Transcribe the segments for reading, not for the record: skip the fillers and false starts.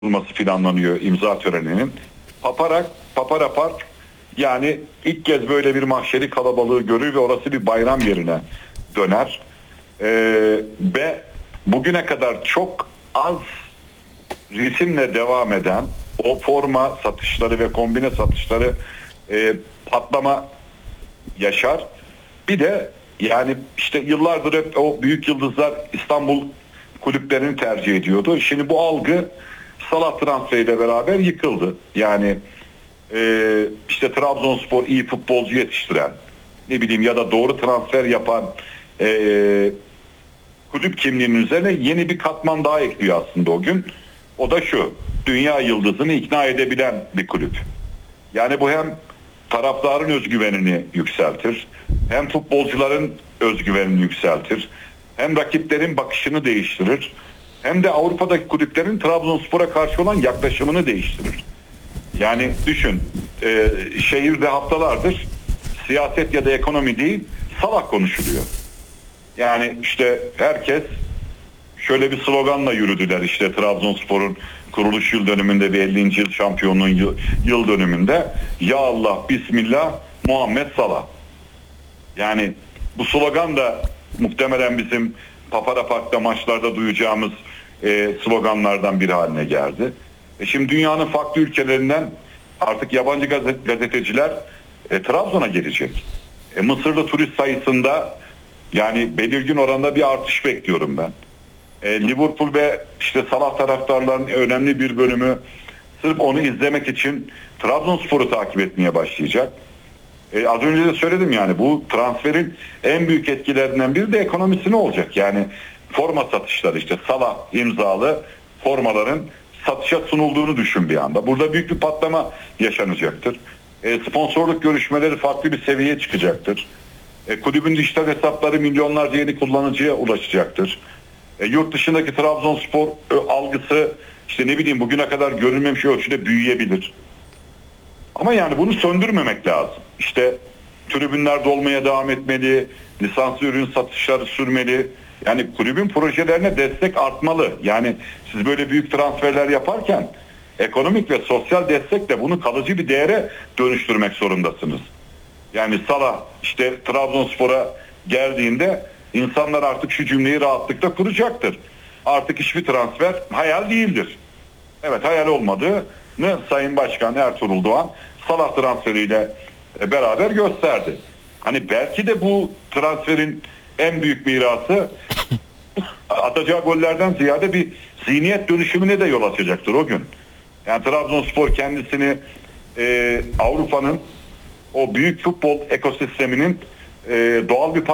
yapılması planlanıyor imza töreninin. Papara Park yani ilk kez böyle bir mahşeri kalabalığı görür ve orası bir bayram yerine döner. Ve bugüne kadar çok az ritimle devam eden o forma satışları ve kombine satışları patlama yaşar. Bir de yani işte yıllardır hep o büyük yıldızlar İstanbul kulüplerini tercih ediyordu. Şimdi bu algı Salah transferiyle beraber yıkıldı. Yani işte Trabzonspor iyi futbolcu yetiştiren, ne bileyim ya da doğru transfer yapan kulüp kimliğinin üzerine yeni bir katman daha ekliyor aslında o gün. O da şu: dünya yıldızını ikna edebilen bir kulüp. Yani bu hem taraftarın özgüvenini yükseltir, hem futbolcuların özgüvenini yükseltir, hem rakiplerin bakışını değiştirir, hem de Avrupa'daki kulüplerin Trabzonspor'a karşı olan yaklaşımını değiştirir. Yani düşün, şehirde haftalardır siyaset ya da ekonomi değil, Salah konuşuluyor. Yani işte herkes şöyle bir sloganla yürüdüler, işte Trabzonspor'un kuruluş yıl dönümünde, bir 50. yıl şampiyonluğun yıl dönümünde, ya Allah Bismillah Muhammed Salah. Yani bu slogan da muhtemelen bizim Papara Park'ta maçlarda duyacağımız sloganlardan biri haline geldi. Şimdi dünyanın farklı ülkelerinden artık yabancı gazeteciler Trabzon'a gelecek. Mısır'da turist sayısında yani belirgin oranda bir artış bekliyorum ben. Liverpool ve işte Salah taraftarlarının önemli bir bölümü sırf onu izlemek için Trabzonspor'u takip etmeye başlayacak. Az önce de söyledim, yani bu transferin en büyük etkilerinden biri de ekonomisi ne olacak? Yani forma satışları, işte Salah imzalı formaların satışa sunulduğunu düşün bir anda. Burada büyük bir patlama yaşanacaktır. Sponsorluk görüşmeleri farklı bir seviyeye çıkacaktır. Kulübün dijital hesapları milyonlarca yeni kullanıcıya ulaşacaktır. Yurt dışındaki Trabzonspor algısı işte ne bileyim bugüne kadar görülmemiş ölçüde büyüyebilir. Ama yani bunu söndürmemek lazım. İşte tribünler dolmaya devam etmeli, lisanslı ürün satışları sürmeli. Yani kulübün projelerine destek artmalı. Yani siz böyle büyük transferler yaparken ekonomik ve sosyal destekle bunu kalıcı bir değere dönüştürmek zorundasınız. Yani Salah işte Trabzonspor'a geldiğinde insanlar artık şu cümleyi rahatlıkla kuracaktır: artık hiçbir transfer hayal değildir. Evet, hayal olmadığını Sayın Başkan Ertuğrul Doğan Salah transferiyle beraber gösterdi. Hani belki de bu transferin en büyük mirası atacağı gollerden ziyade bir zihniyet dönüşümüne de yol açacaktır o gün. Yani Trabzonspor kendisini Avrupa'nın o büyük futbol ekosisteminin doğal bir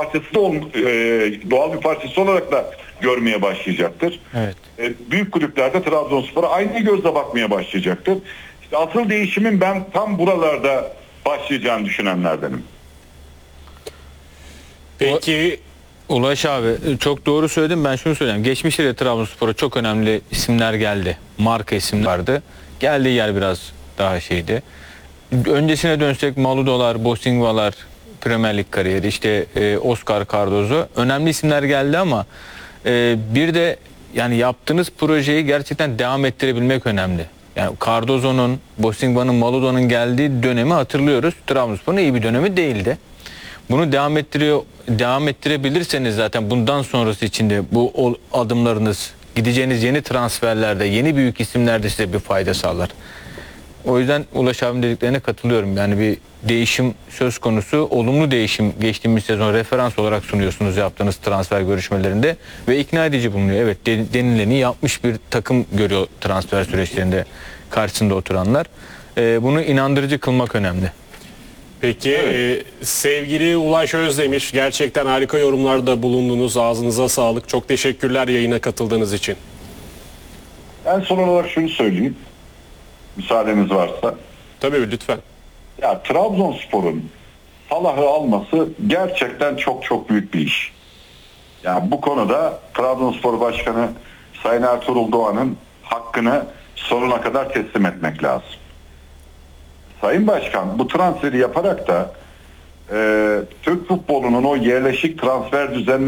parçası olarak da görmeye başlayacaktır. Evet. Büyük kulüplerde Trabzonspor'a aynı gözle bakmaya başlayacaktır. İşte asıl değişimin ben tam buralarda başlayacağını düşünenlerdenim. Peki Ulaş abi çok doğru söyledin. Ben şunu söyleyeyim. Geçmişte de Trabzonspor'a çok önemli isimler geldi. Marka isimler vardı. Geldiği yer biraz daha şeydi. Öncesine dönsek Maludo'lar, Bosingva'lar, Premier Lig kariyeri, işte Oscar Cardozo, önemli isimler geldi ama bir de yani yaptığınız projeyi gerçekten devam ettirebilmek önemli. Yani Cardozo'nun, Bosingva'nın, Maludo'nun geldiği dönemi hatırlıyoruz. Trabzonspor'un iyi bir dönemi değildi. Bunu devam ettirebilirseniz zaten bundan sonrası için de bu adımlarınız, gideceğiniz yeni transferlerde, yeni büyük isimlerde size bir fayda sağlar. O yüzden Ulaş abim dediklerine katılıyorum. Yani bir değişim söz konusu, olumlu değişim geçtiğimiz sezon referans olarak sunuyorsunuz yaptığınız transfer görüşmelerinde ve ikna edici bulunuyor. Evet, denileni yapmış bir takım görüyor transfer süreçlerinde karşısında oturanlar. Bunu inandırıcı kılmak önemli. Peki sevgili Ulaş Özdemir, gerçekten harika yorumlarda bulundunuz. Ağzınıza sağlık. Çok teşekkürler yayına katıldığınız için. Ben son olarak şunu söyleyeyim, müsaadeniz varsa. Tabii, lütfen. Ya Trabzonspor'un Salah'ı alması gerçekten çok çok büyük bir iş. Yani bu konuda Trabzonspor Başkanı Sayın Ertuğrul Doğan'ın hakkını sonuna kadar teslim etmek lazım. Sayın Başkan bu transferi yaparak da Türk futbolunun o yerleşik transfer düzenini